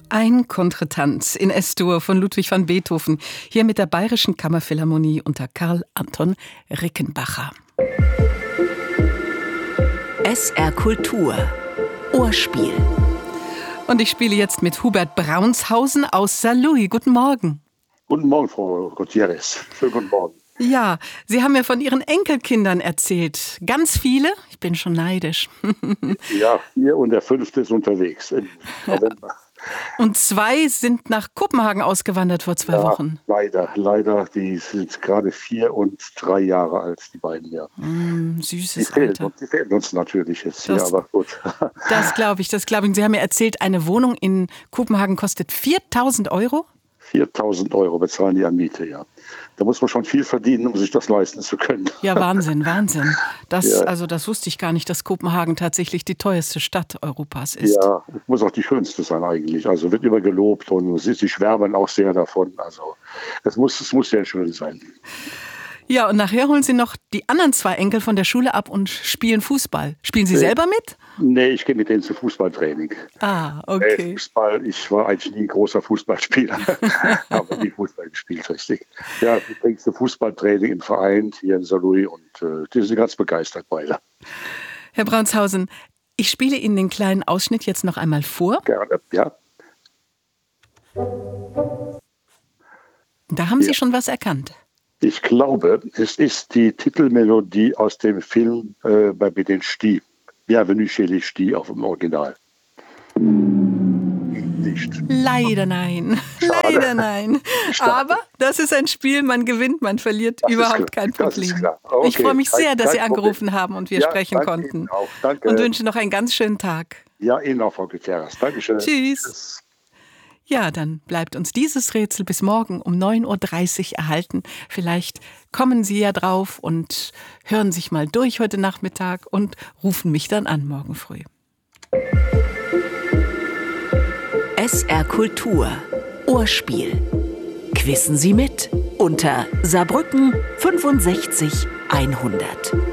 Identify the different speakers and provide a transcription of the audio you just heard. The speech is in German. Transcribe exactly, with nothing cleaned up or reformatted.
Speaker 1: Ein Contretanz in Es-Dur von Ludwig van Beethoven, hier mit der Bayerischen Kammerphilharmonie unter Karl Anton Rickenbacher.
Speaker 2: S R Kultur Ohrspiel.
Speaker 1: Und ich spiele jetzt mit Hubert Braunshausen aus Saarlouis. Guten Morgen.
Speaker 3: Guten Morgen, Frau Gutierrez. Schönen guten Morgen.
Speaker 1: Ja, Sie haben mir von Ihren Enkelkindern erzählt. Ganz viele? Ich bin schon neidisch.
Speaker 3: Ja, vier und der fünfte ist unterwegs im November.
Speaker 1: Und zwei sind nach Kopenhagen ausgewandert vor zwei
Speaker 3: ja,
Speaker 1: Wochen.
Speaker 3: Leider, leider. Die sind gerade vier und drei Jahre alt, die beiden, ja.
Speaker 1: Mm, süßes
Speaker 3: die fehlen,
Speaker 1: Alter.
Speaker 3: uns, die fehlen uns natürlich jetzt
Speaker 1: Das-
Speaker 3: hier, aber gut.
Speaker 1: Das glaube ich, das glaube ich. Sie haben mir erzählt, eine Wohnung in Kopenhagen kostet viertausend Euro?
Speaker 3: viertausend Euro bezahlen die an Miete, ja. Da muss man schon viel verdienen, um sich das leisten zu können.
Speaker 1: Ja, Wahnsinn, Wahnsinn. Das,
Speaker 3: Ja.
Speaker 1: also das wusste ich gar nicht, dass Kopenhagen tatsächlich die teuerste Stadt Europas ist.
Speaker 3: Ja, es muss auch die schönste sein eigentlich. Also wird immer gelobt und sie, sie schwärmen auch sehr davon. Also es muss, es muss sehr schön sein.
Speaker 1: Ja, und nachher holen Sie noch die anderen zwei Enkel von der Schule ab und spielen Fußball. Spielen Sie selber mit?
Speaker 3: Nee, ich gehe mit denen zum Fußballtraining.
Speaker 1: Ah,
Speaker 3: Nee,
Speaker 1: okay.
Speaker 3: Fußball, ich war eigentlich nie ein großer Fußballspieler, aber nie Fußball gespielt, richtig. Ja, ich bringe zum Fußballtraining im Verein hier in Saarlouis und äh, die sind ganz begeistert beide.
Speaker 1: Herr Braunshausen, ich spiele Ihnen den kleinen Ausschnitt jetzt noch einmal vor.
Speaker 3: Gerne, ja.
Speaker 1: Da haben Sie
Speaker 3: Ja.
Speaker 1: schon was erkannt.
Speaker 3: Ich glaube, es ist die Titelmelodie aus dem Film äh, bei den Sti. Bienvenue chez les Sti auf dem Original. Nicht.
Speaker 1: Leider nein.
Speaker 3: Schade.
Speaker 1: Leider nein.
Speaker 3: Schade.
Speaker 1: Aber das ist ein Spiel, man gewinnt, man verliert
Speaker 3: Das ist
Speaker 1: überhaupt
Speaker 3: klar.
Speaker 1: kein
Speaker 3: Das ist
Speaker 1: Problem.
Speaker 3: klar. Okay,
Speaker 1: Ich freue mich
Speaker 3: kein-
Speaker 1: sehr, dass
Speaker 3: kein
Speaker 1: Sie angerufen
Speaker 3: Problem.
Speaker 1: haben und wir
Speaker 3: Ja,
Speaker 1: sprechen
Speaker 3: danke
Speaker 1: konnten.
Speaker 3: Ihnen auch. Danke.
Speaker 1: Und wünsche noch einen ganz schönen Tag.
Speaker 3: Ja, Ihnen auch, Frau Gutierrez. Dankeschön.
Speaker 1: Tschüss. Ja, dann bleibt uns dieses Rätsel bis morgen um neun Uhr dreißig erhalten. Vielleicht kommen Sie ja drauf und hören sich mal durch heute Nachmittag und rufen mich dann an morgen früh.
Speaker 2: S R Kultur Ohrspiel. Quissen Sie mit unter Saarbrücken fünfundsechzig hundert.